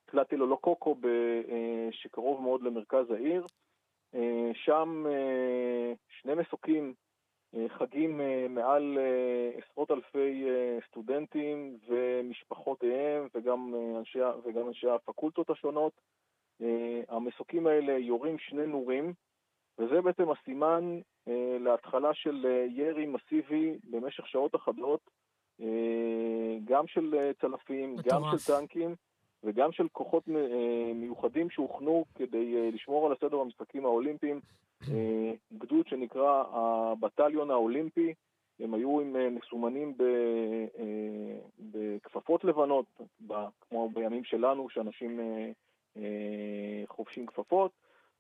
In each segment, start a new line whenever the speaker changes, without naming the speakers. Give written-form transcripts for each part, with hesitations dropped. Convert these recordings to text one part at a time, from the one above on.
טלטילולוקוקו, שקרוב מאוד למרכז העיר. שם שני מסוקים חגים מעל עשרות אלפי סטודנטים ומשפחותיהם וגם אנשי הפקולטות השונות. המסוקים האלה יורים שני נורים, וזה בעצם הסימן להתחלה של ירי מסיבי במשך שעות אחדות, גם של צלפים, גם של טנקים וגם של כוחות מיוחדים שהוכנו כדי לשמור על הסדר במשחקים האולימפיים. גדוד שנקרא הבטליון האולימפי, הם היו מסומנים בכפפות לבנות, כמו בימים שלנו שאנשים חובשים כפפות,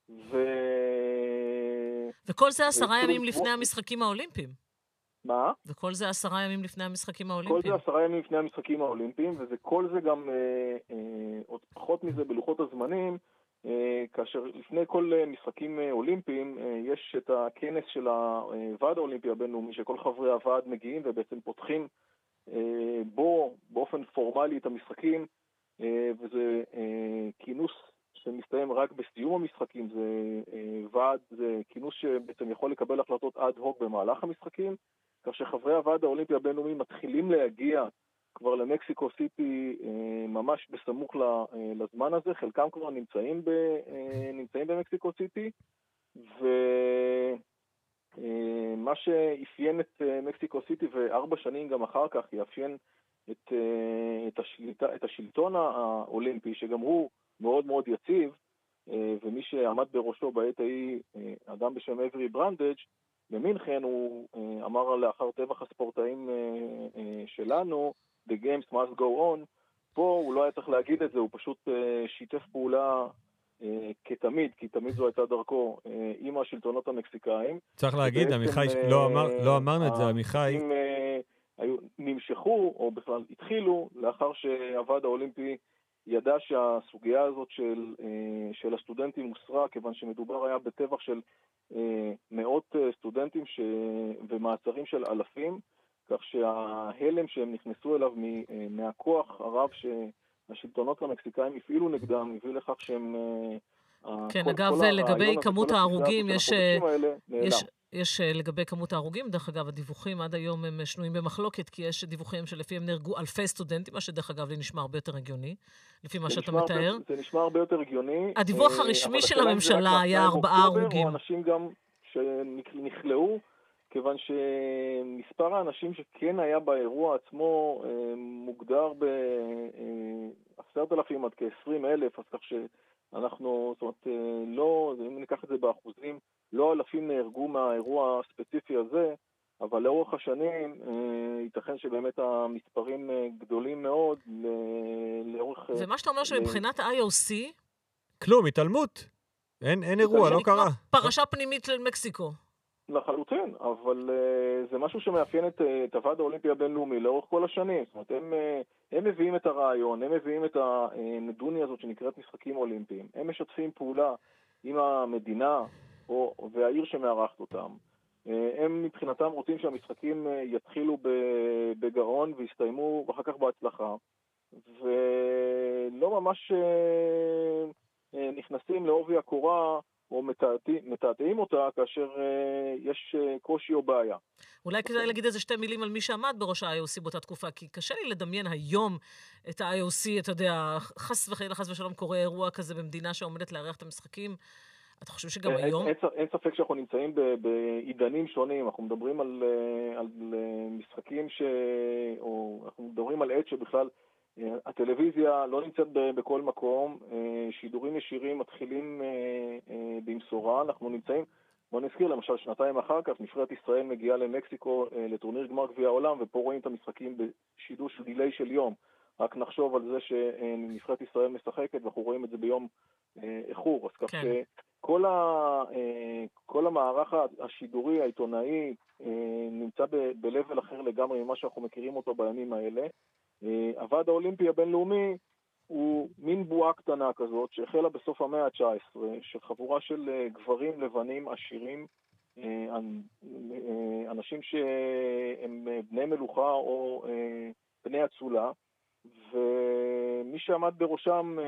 וכל זה 10 ימים לפני המשחקים האולימפיים.
מה?
וכל זה 10 ימים לפני המשחקים האולימפיים.
כל זה 10 ימים לפני המשחקים האולימפיים, וכל זה גם עוד פחות מזה בלוחות הזמנים, כאשר לפני כל משחקים אולימפיים יש את הכנס של הוועד האולימפי הבינלאומי, שכל חברי הוועד מגיעים ובעצם פותחים בו באופן פורמלי את המשחקים, וזה כינוס שמסתיים רק בסיום המשחקים. זה כינוס שבעצם יכול לקבל החלטות אד הוק במהלך המשחקים, כך שחברי הוועד האולימפי הבינלאומי מתחילים להגיע כבר למקסיקו סיטי ממש בסמוך לזמן הזה. חלקם כבר נמצאים במקסיקו סיטי, ומה שאפיין את מקסיקו סיטי ו4 שנים גם אחר כך יאפיין את השלטון האולימפי, שגם הוא מאוד מאוד יציב, ומי שעמד בראשו בעת ההיא, אדם בשם אברי ברנדג' במינכן, הוא אמר לאחר טבח הספורטאים שלנו, The games must go on. פה הוא לא היה צריך להגיד את זה, הוא פשוט שיתף פעולה כתמיד, כי תמיד זו הייתה דרכו עם השלטונות המקסיקאים.
צריך להגיד, עמיחי, לא אמרנו את זה, עמיחי.
נמשכו, או בכלל התחילו, לאחר שהוועד האולימפי ידע שהסוגיה הזאת של הסטודנטים הוסרה, כיוון שמדובר היה בטבח של מאות סטודנטים ומעצרים של אלפים, כך שההלם שהם נכנסו אליו מהכוח הרב שהשלטונות המקסיקאים הפעילו נגדם, הביא לכך שהם...
כן, אגב, לגבי כמות ההרוגים, יש לגבי כמות ההרוגים, דרך אגב, הדיווחים עד היום הם שנויים במחלוקת, כי יש דיווחים שלפיהם נהרגו אלפי סטודנטים, מה שדרך אגב לי נשמע הרבה יותר הגיוני, לפי מה שאתה מתאר.
זה נשמע הרבה יותר הגיוני.
הדיווח הרשמי של הממשלה היה 4 הרוגים.
או אנשים גם שנכלאו, כיוון שמספר האנשים שכן היה באירוע עצמו מוגדר ב10,000 עד כ-20,000, אז כך שאנחנו, זאת אומרת, לא, אם ניקח את זה באחוזים, לא אלפים נהרגו מהאירוע הספציפי הזה, אבל לאורך השנים ייתכן שבאמת המספרים גדולים מאוד לאורך...
ומה שאתה אומר שמבחינת ה-IOC...
כלום, התעלמות. אין אירוע, לא קרה.
פרשה פנימית של מקסיקו.
לחלוטין, אבל זה משהו שמאפיין את הוועד האולימפי הבינלאומי לאורך כל השנים. זאת אומרת, הם מביאים את הרעיון, הם מביאים את הנדוניה הזאת שנקראת משחקים אולימפיים. הם משתפים פעולה עם המדינה והעיר שמארחת אותם. הם מבחינתם רוצים שהמשחקים יתחילו בגאון ויסתיימו אחר כך בהצלחה, ולא ממש נכנסים לעובי הקורה או מתעתעים אותה כאשר יש קושי או בעיה.
אולי כדאי להגיד איזה 2 מילים על מי שעמד בראש ה-IOC באותה תקופה, כי קשה לי לדמיין היום את ה-IOC, אתה יודע, חס ושלום קורה אירוע כזה במדינה שעומדת לארח את המשחקים. אתה חושב שגם היום?
אין ספק שאנחנו נמצאים בעידנים שונים. אנחנו מדברים על משחקים או אנחנו מדברים על עת שבכלל הטלוויזיה לא נמצאת בכל מקום, שידורים ישירים מתחילים במשורה. אנחנו נמצאים, בוא נזכיר למשל 2 אחר כך, נבחרת ישראל מגיעה למקסיקו לטורניר גמר גביע העולם, ופה רואים את המשחקים בשידור של דילי של יום. רק נחשוב על זה שנבחרת ישראל משחקת, ואנחנו רואים את זה ביום איחור. אז כך שכל המערך השידורי, העיתונאי, נמצא בלבל אחר לגמרי ממה שאנחנו מכירים אותו בימים האלה. הוועד האולימפי הבינלאומי הוא מין בועה קטנה כזאת שהחלה בסוף המאה ה-19, של חבורה של גברים לבנים עשירים, אנשים שהם בני מלוכה או בני אצולה, ומי שעמד בראשם